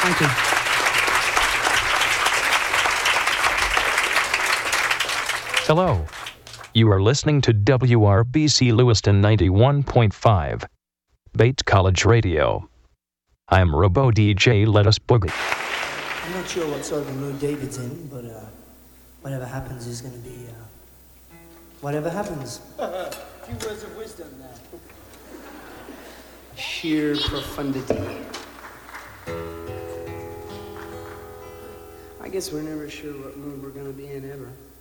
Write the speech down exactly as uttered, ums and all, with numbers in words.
Thank you. Hello. You are listening to W R B C Lewiston ninety-one point five, Bates College Radio. I'm Robo D J Let Us Boogie. I'm not sure what sort of a mood David's in, but uh, whatever happens is going to be uh, whatever happens. A few words of wisdom there. Sheer profundity. I guess we're never sure what mood we're going to be in ever.